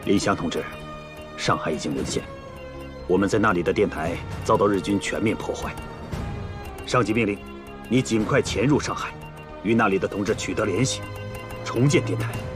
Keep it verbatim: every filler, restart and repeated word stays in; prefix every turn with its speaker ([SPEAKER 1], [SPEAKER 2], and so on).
[SPEAKER 1] 林湘同志，上海已经沦陷，我们在那里的电台遭到日军全面破坏。上级命令，你尽快潜入上海，与那里的同志取得联系，重建电台。